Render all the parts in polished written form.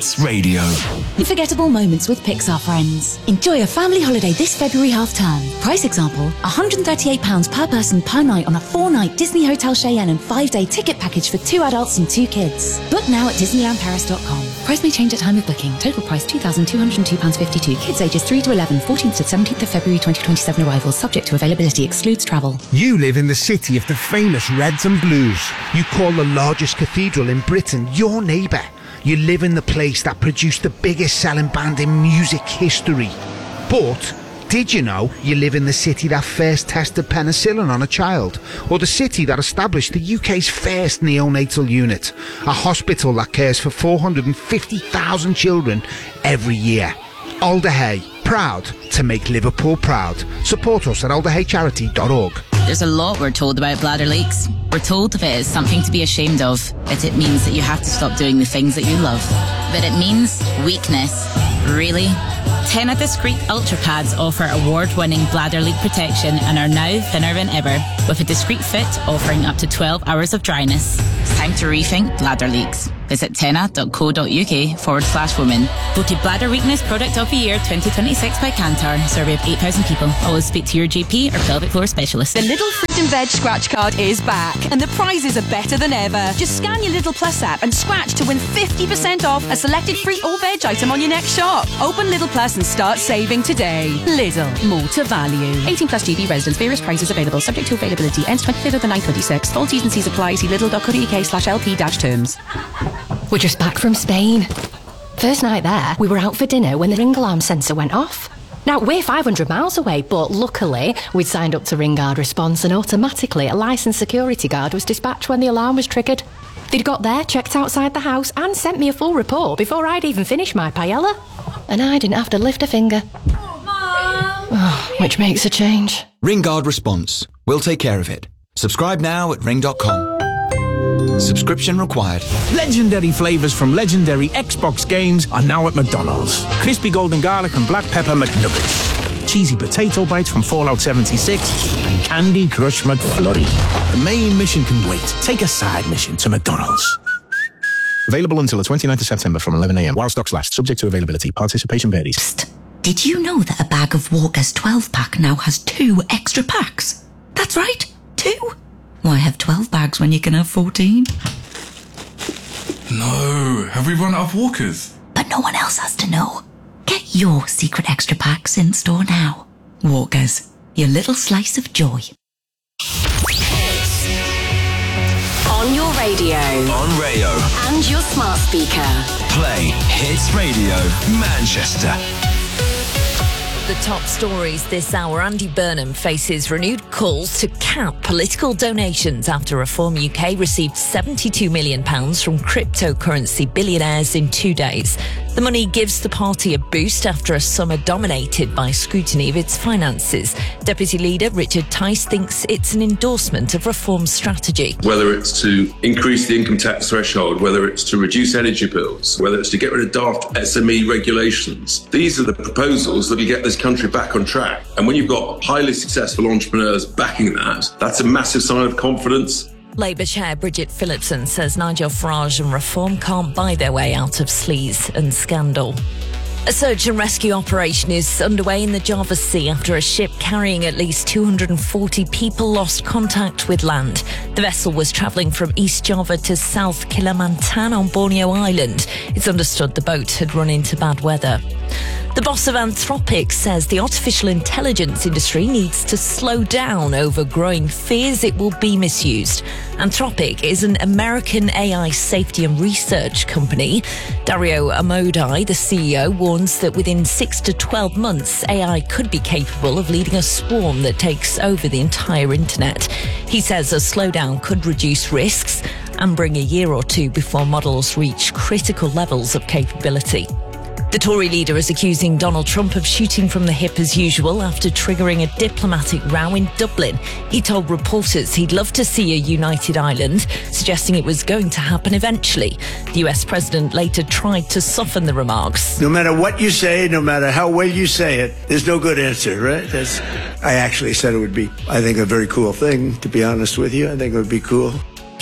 Hits Radio. Unforgettable moments with Pixar friends. Enjoy a family holiday this February half-term. Price example, £138 per person per night on a 4-night Disney Hotel Cheyenne and 5-day ticket package for 2 adults and 2 kids. Book now at DisneylandParis.com. Price may change at time of booking. Total price £2,202.52. Kids ages 3 to 11, 14th to 17th of February 2027 arrivals. Subject to availability. Excludes travel. You live in the city of the famous Reds and Blues. You call the largest cathedral in Britain your neighbour. You live in the place that produced the biggest selling band in music history. But did you know you live in the city that first tested penicillin on a child? Or the city that established the UK's first neonatal unit? A hospital that cares for 450,000 children every year. Alder Hey, proud to make Liverpool proud. Support us at alderheycharity.org. There's a lot we're told about bladder leaks. We're told if it is something to be ashamed of, that it means that you have to stop doing the things that you love. But it means weakness. Really? Tena Discreet Ultra Pads offer award-winning bladder leak protection and are now thinner than ever, with a discreet fit offering up to 12 hours of dryness. It's time to rethink bladder leaks. Visit tena.co.uk/women. Voted Bladder Weakness Product of the Year 2026 by Kantar. Survey of 8,000 people. Always speak to your GP or pelvic floor specialist. The Lidl Fruit and Veg scratch card is back, and the prizes are better than ever. Just scan your Lidl Plus app and scratch to win 50% off a selected fruit or veg item on your next shop. Open Lidl Plus and start saving today. Lidl, more to value. 18 plus GB residents. Various prices available. Subject to availability. Ends 25th of the 9/26. Full T's and C's apply. See lidl.co.uk/LP-terms. We're just back from Spain. First night there, we were out for dinner when the ring alarm sensor went off. Now, we're 500 miles away, but luckily, we'd signed up to Ring Guard Response and automatically a licensed security guard was dispatched when the alarm was triggered. They'd got there, checked outside the house and sent me a full report before I'd even finished my paella. And I didn't have to lift a finger. Which makes a change. Ring Guard Response. We'll take care of it. Subscribe now at ring.com. Subscription required. Legendary flavours from legendary Xbox games are now at McDonald's. Crispy golden garlic and black pepper McNuggets. Cheesy potato bites from Fallout 76 and Candy Crush McFlurry. The main mission can wait. Take a side mission to McDonald's. Available until the 29th of September from 11 a.m. while stocks last. Subject to availability. Participation varies. Psst. Did you know that a bag of Walker's 12-pack now has 2 extra packs? That's right, 2. Why have 12 bags when you can have 14? No, have we run out of Walkers? But no one else has to know. Get your secret extra packs in store now. Walkers, your little slice of joy. On your radio. On Rayo. And your smart speaker. Play Hits Radio Manchester. The top stories this hour. Andy Burnham faces renewed calls to cap political donations after Reform UK received £72 million from cryptocurrency billionaires in 2 days. The money gives the party a boost after a summer dominated by scrutiny of its finances. Deputy Leader Richard Tice thinks it's an endorsement of Reform's strategy. Whether it's to increase the income tax threshold, whether it's to reduce energy bills, whether it's to get rid of daft SME regulations, these are the proposals that will get this country back on track. And when you've got highly successful entrepreneurs backing that, that's a massive sign of confidence. Labour Chair Bridget Phillipson says Nigel Farage and Reform can't buy their way out of sleaze and scandal. A search and rescue operation is underway in the Java Sea after a ship carrying at least 240 people lost contact with land. The vessel was travelling from East Java to South Kalimantan on Borneo Island. It's understood the boat had run into bad weather. The boss of Anthropic says the artificial intelligence industry needs to slow down over growing fears it will be misused. Anthropic is an American AI safety and research company. Dario Amodei, the CEO, warns that within 6 to 12 months, AI could be capable of leading a swarm that takes over the entire internet. He says a slowdown could reduce risks and bring a year or two before models reach critical levels of capability. The Tory leader is accusing Donald Trump of shooting from the hip as usual after triggering a diplomatic row in Dublin. He told reporters he'd love to see a united Ireland, suggesting it was going to happen eventually. The US president later tried to soften the remarks. No matter what you say, no matter how well you say it, there's no good answer, right? I actually said it would be, I think, a very cool thing, to be honest with you. I think it would be cool.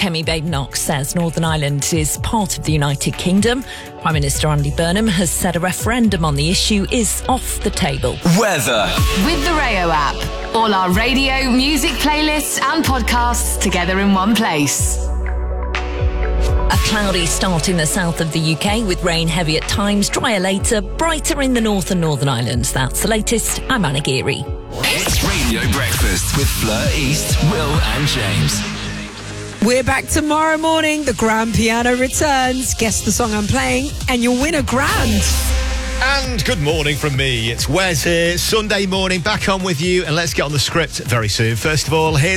Kemi Badenoch says Northern Ireland is part of the United Kingdom. Prime Minister Andy Burnham has said a referendum on the issue is off the table. Weather. With the Rayo app. All our radio, music playlists and podcasts together in one place. A cloudy start in the south of the UK with rain heavy at times, drier later, brighter in the north and Northern Ireland. That's the latest. I'm Anna Geary. It's Radio Breakfast with Fleur East, Will and James. We're back tomorrow morning. The grand piano returns. Guess the song I'm playing and you'll win a grand. And good morning from me. It's Wes here. Sunday morning, back on with you. And let's get on the script very soon. First of all, here's